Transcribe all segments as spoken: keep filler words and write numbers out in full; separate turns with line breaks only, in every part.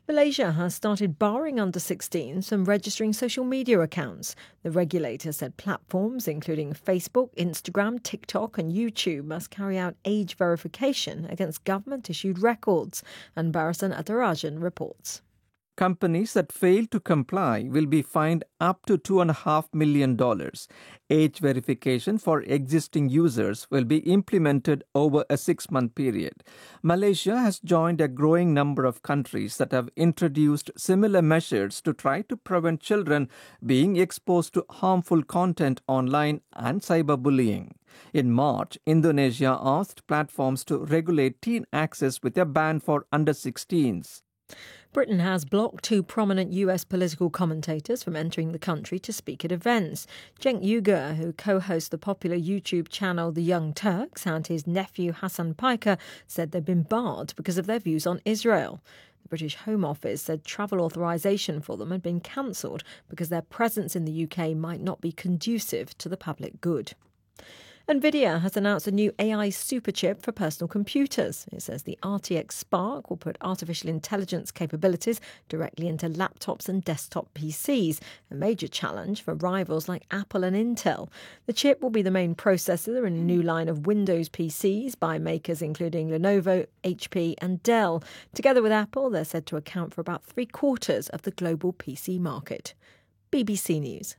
Malaysia has started barring under sixteens from registering social media accounts. The regulator said platforms including Facebook, Instagram, TikTok and YouTube must carry out age verification against government-issued records. And Barasan Atharajan reports.
Companies that fail to comply will be fined up to two point five million dollars. Age verification for existing users will be implemented over a six-month period. Malaysia has joined a growing number of countries that have introduced similar measures to try to prevent children being exposed to harmful content online and cyberbullying. In March, Indonesia asked platforms to regulate teen access with a ban for under sixteens.
Britain has blocked two prominent U S political commentators from entering the country to speak at events. Cenk Uygur, who co-hosts the popular YouTube channel The Young Turks, and his nephew Hasan Piker said they've been barred because of their views on Israel. The British Home Office said travel authorisation for them had been cancelled because their presence in the U K might not be conducive to the public good. NVIDIA has announced a new A I superchip for personal computers. It says the R T X Spark will put artificial intelligence capabilities directly into laptops and desktop P Cs, a major challenge for rivals like Apple and Intel. The chip will be the main processor in a new line of Windows P Cs by makers including Lenovo, H P and Dell. Together with Apple, they're said to account for about three quarters of the global P C market. B B C News.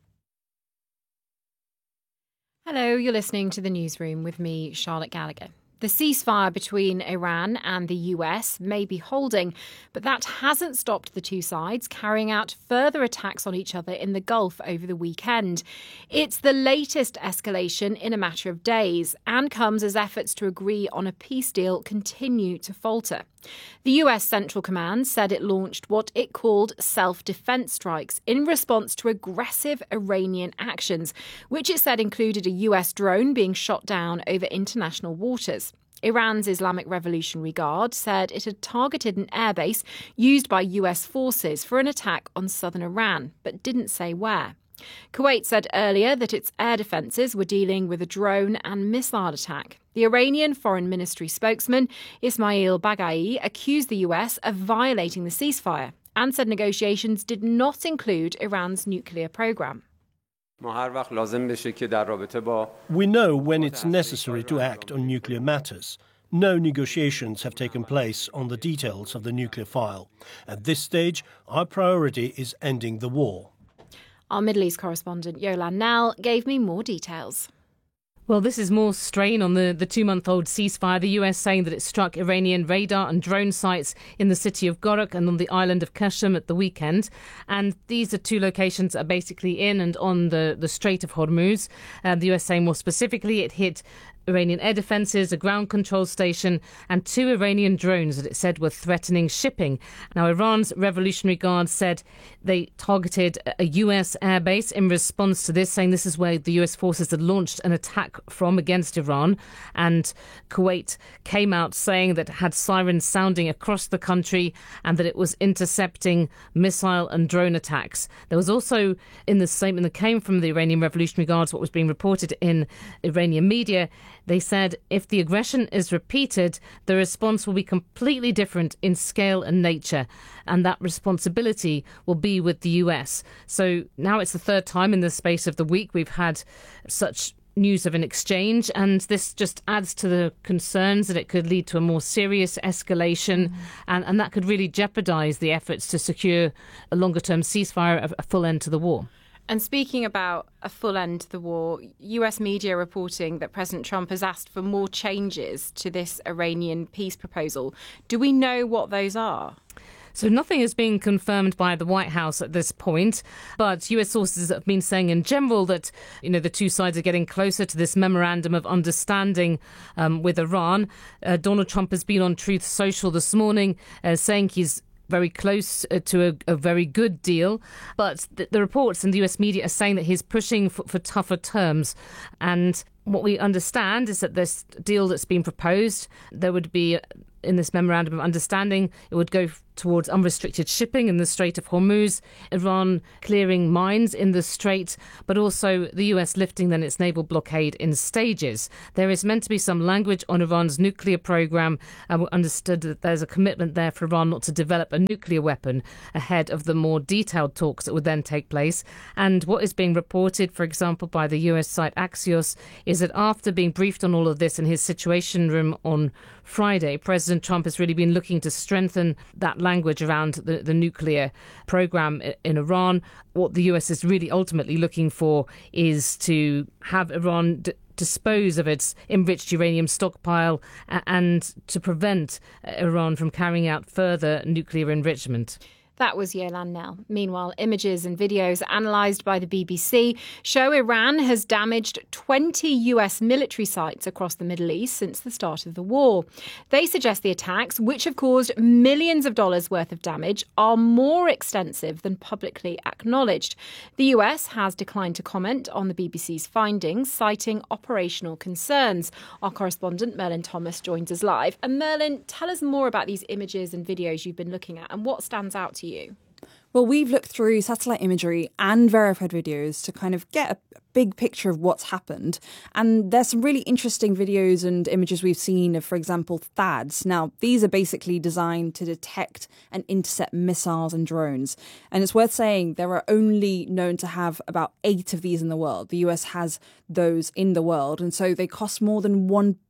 Hello, you're listening to The Newsroom with me, Charlotte Gallagher. The ceasefire between Iran and the U S may be holding, but that hasn't stopped the two sides carrying out further attacks on each other in the Gulf over the weekend. It's the latest escalation in a matter of days and comes as efforts to agree on a peace deal continue to falter. The U S Central Command said it launched what it called self-defense strikes in response to aggressive Iranian actions, which it said included a U S drone being shot down over international waters. Iran's Islamic Revolutionary Guard said it had targeted an airbase used by U S forces for an attack on southern Iran, but didn't say where. Kuwait said earlier that its air defences were dealing with a drone and missile attack. The Iranian Foreign Ministry spokesman Ismail Baghai accused the U S of violating the ceasefire and said negotiations did not include Iran's nuclear programme.
We know when it's necessary to act on nuclear matters. No negotiations have taken place on the details of the nuclear file. At this stage, our priority is ending the war.
Our Middle East correspondent Yolan Nell gave me more details.
Well, this is more strain on the, the two-month-old ceasefire. The U S saying that it struck Iranian radar and drone sites in the city of Gorak and on the island of Qashm at the weekend. And these are two locations that are basically in and on the, the Strait of Hormuz. Uh, the U S saying more specifically it hit Iranian air defences, a ground control station and two Iranian drones that it said were threatening shipping. Now, Iran's Revolutionary Guard said they targeted a U S airbase in response to this, saying this is where the U S forces had launched an attack from against Iran. And Kuwait came out saying that it had sirens sounding across the country and that it was intercepting missile and drone attacks. There was also in the statement that came from the Iranian Revolutionary Guards, what was being reported in Iranian media, they said if the aggression is repeated, the response will be completely different in scale and nature, and that responsibility will be with the U S. So now it's the third time in the space of the week we've had such news of an exchange, and this just adds to the concerns that it could lead to a more serious escalation, mm. and, and that could really jeopardise the efforts to secure a longer-term ceasefire, a full end to the war.
And speaking about a full end to the war, U S media reporting that President Trump has asked for more changes to this Iranian peace proposal. Do we know what those are?
So nothing is being confirmed by the White House at this point, but U S sources have been saying in general that, you know, the two sides are getting closer to this memorandum of understanding um, with Iran. Uh, Donald Trump has been on Truth Social this morning uh, saying he's very close to a, a very good deal. But the, the reports in the U S media are saying that he's pushing for, for tougher terms. And what we understand is that this deal that's been proposed, there would be, in this memorandum of understanding, it would go towards unrestricted shipping in the Strait of Hormuz, Iran clearing mines in the strait, but also the U S lifting then its naval blockade in stages. There is meant to be some language on Iran's nuclear program, and we understood that there's a commitment there for Iran not to develop a nuclear weapon ahead of the more detailed talks that would then take place. And what is being reported, for example, by the U S site Axios, is that after being briefed on all of this in his Situation Room on Friday, President Trump has really been looking to strengthen that language around the, the nuclear program in Iran. What the U S is really ultimately looking for is to have Iran d- dispose of its enriched uranium stockpile and to prevent Iran from carrying out further nuclear enrichment.
That was Yolan Nell. Meanwhile, images and videos analysed by the B B C show Iran has damaged twenty U S military sites across the Middle East since the start of the war. They suggest the attacks, which have caused millions of dollars worth of damage, are more extensive than publicly acknowledged. The U S has declined to comment on the B B C's findings, citing operational concerns. Our correspondent Merlin Thomas joins us live. And Merlin, tell us more about these images and videos you've been looking at and what stands out to you. You?
Well, we've looked through satellite imagery and verified videos to kind of get a big picture of what's happened. And there's some really interesting videos and images we've seen of, for example, T H A D S. Now, these are basically designed to detect and intercept missiles and drones. And it's worth saying there are only known to have about eight of these in the world. The U S has those in the world. And so they cost more than one